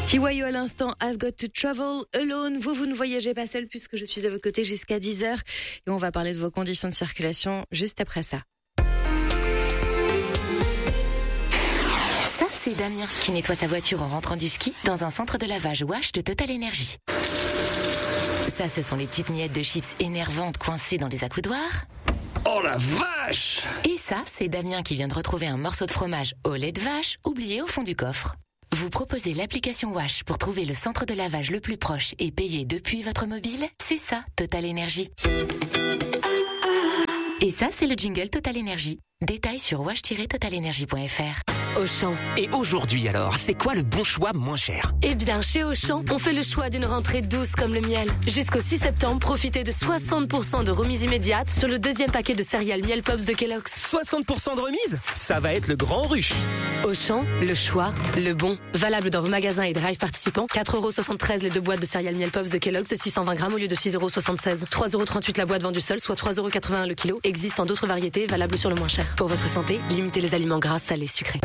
TYO à l'instant, I've got to travel alone. Vous ne voyagez pas seul puisque je suis à vos côtés jusqu'à 10h. Et on va parler de vos conditions de circulation juste après ça. Ça, c'est Damien qui nettoie sa voiture en rentrant du ski dans un centre de lavage Wash de Total Energy. Ça, ce sont les petites miettes de chips énervantes coincées dans les accoudoirs. Oh la vache! Et ça, c'est Damien qui vient de retrouver un morceau de fromage au lait de vache oublié au fond du coffre. Vous proposez l'application Wash pour trouver le centre de lavage le plus proche et payer depuis votre mobile? C'est ça, Total Energy. Et ça, c'est le jingle Total Energy. Détails sur wash-totalenergy.fr. Auchan. Et aujourd'hui alors, c'est quoi le bon choix moins cher? Eh bien, chez Auchan, on fait le choix d'une rentrée douce comme le miel. Jusqu'au 6 septembre, profitez de 60% de remise immédiate sur le deuxième paquet de céréales Miel Pops de Kellogg's. 60% de remise? Ça va être le grand rush. Auchan, le choix, le bon. Valable dans vos magasins et drive participants. 4,73€ les deux boîtes de céréales Miel Pops de Kellogg's de 620 grammes au lieu de 6,76€. 3,38€ la boîte vendue seule, soit 3,81€ le kilo. Existe en d'autres variétés, valables sur le moins cher. Pour votre santé, limitez les aliments gras, salés, sucrés.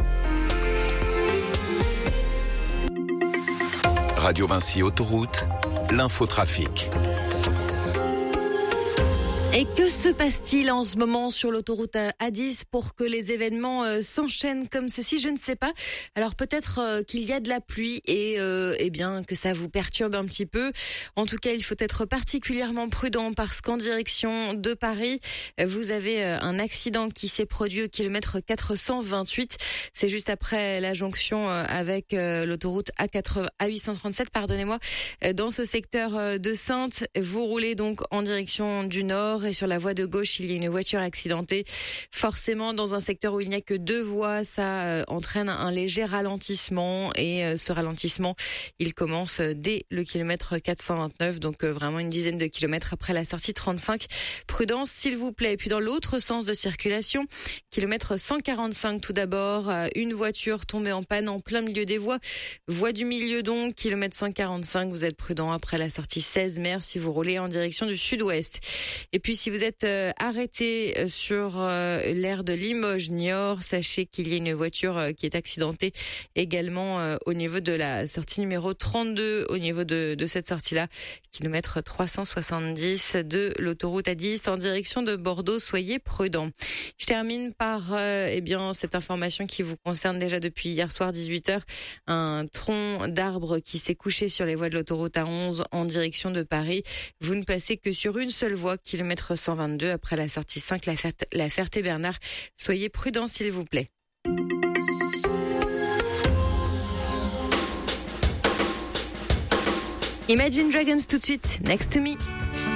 Radio Vinci Autoroute, l'infotrafic. Et que se passe-t-il en ce moment sur l'autoroute A10 pour que les événements s'enchaînent comme ceci? Je ne sais pas. Alors peut-être qu'il y a de la pluie et eh bien que ça vous perturbe un petit peu. En tout cas, il faut être particulièrement prudent parce qu'en direction de Paris, vous avez un accident qui s'est produit au kilomètre 428. C'est juste après la jonction avec l'autoroute A837, pardonnez-moi. Dans ce secteur de Saintes, vous roulez donc en direction du nord. Et sur la voie de gauche, il y a une voiture accidentée. Forcément, dans un secteur où il n'y a que deux voies, ça entraîne un léger ralentissement. Et ce ralentissement, il commence dès le kilomètre 429, donc vraiment une dizaine de kilomètres après la sortie 35. Prudence, s'il vous plaît. Et puis dans l'autre sens de circulation, kilomètre 145 tout d'abord, une voiture tombée en panne en plein milieu des voies. Voie du milieu donc, kilomètre 145, vous êtes prudent après la sortie 16 mer si vous roulez en direction du sud-ouest. Et puis si vous êtes arrêté sur l'aire de Limoges-Niort, sachez qu'il y a une voiture qui est accidentée également au niveau de la sortie numéro 32, au niveau de cette sortie-là, kilomètre 370 de l'autoroute A10 en direction de Bordeaux. Soyez prudents. Je termine par eh bien cette information qui vous concerne déjà depuis hier soir 18h. Un tronc d'arbre qui s'est couché sur les voies de l'autoroute A11 en direction de Paris. Vous ne passez que sur une seule voie, kilomètre 122 après la sortie 5, la Ferté-Bernard. Soyez prudents s'il vous plaît. Imagine Dragons tout de suite, Next to Me.